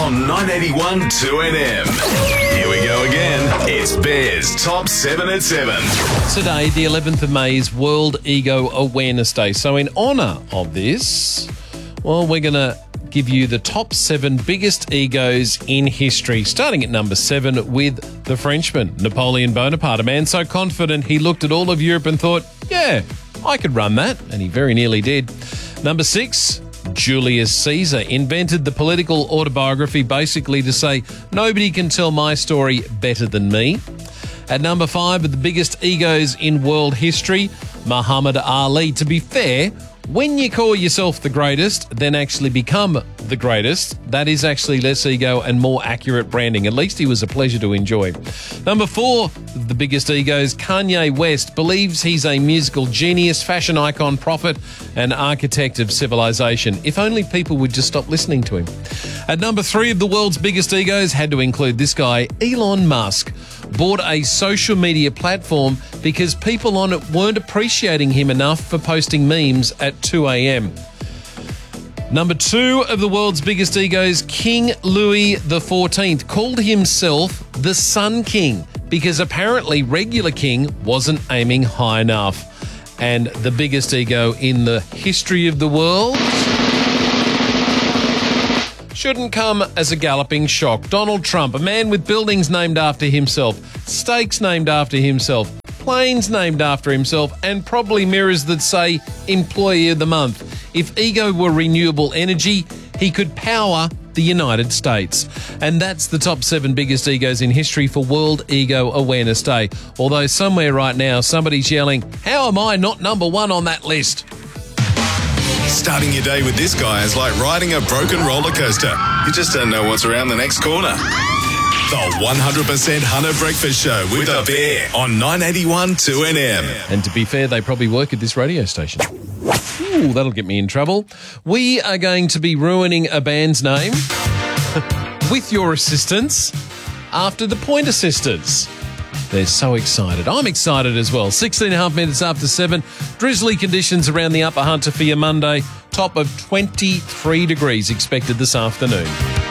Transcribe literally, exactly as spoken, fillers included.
on nine eighty-one two N M. Here we go again. It's Bears Top seven at seven. Today, the eleventh of May, is World Ego Awareness Day. So in honour of this, well, we're going to give you the top seven biggest egos in history, starting at number seven with the Frenchman, Napoleon Bonaparte, a man so confident he looked at all of Europe and thought, yeah, I could run that, and he very nearly did. Number six, Julius Caesar invented the political autobiography basically to say, nobody can tell my story better than me. At number five, of the biggest egos in world history, Muhammad Ali. To be fair, when you call yourself the greatest, then actually become the greatest, that is actually less ego and more accurate branding. At least he was a pleasure to enjoy. Number four, the biggest egos, Kanye West believes he's a musical genius, fashion icon, prophet, and architect of civilization. If only people would just stop listening to him. At number three of the world's biggest egos, had to include this guy, Elon Musk. Bought a social media platform because people on it weren't appreciating him enough for posting memes at two a.m. Number two of the world's biggest egos, King Louis the fourteenth, called himself the Sun King because apparently regular king wasn't aiming high enough. And the biggest ego in the history of the world shouldn't come as a galloping shock. Donald Trump, a man with buildings named after himself, steaks named after himself, planes named after himself, and probably mirrors that say Employee of the Month. If ego were renewable energy, he could power the United States. And that's the top seven biggest egos in history for World Ego Awareness Day. Although somewhere right now, somebody's yelling, how am I not number one on that list? Starting your day with this guy is like riding a broken roller coaster. You just don't know what's around the next corner. The one hundred percent Hunter Breakfast Show with a bear on nine eighty-one two N M. And to be fair, they probably work at this radio station. Ooh, that'll get me in trouble. We are going to be ruining a band's name with your assistance after the Pointer Sisters. They're so excited. I'm excited as well. sixteen and a half minutes after seven. Drizzly conditions around the Upper Hunter for your Monday. Top of twenty-three degrees expected this afternoon.